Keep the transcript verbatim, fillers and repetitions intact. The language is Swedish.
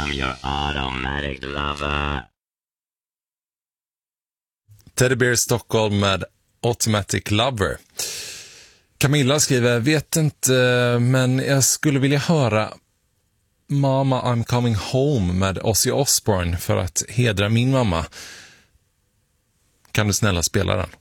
I'm your automatic lover. Teddy Bear Stockholm med Automatic Lover. Camilla skriver, vet inte, men jag skulle vilja höra Mama I'm Coming Home med Ozzy Osbourne för att hedra min mamma. Kan du snälla spela den?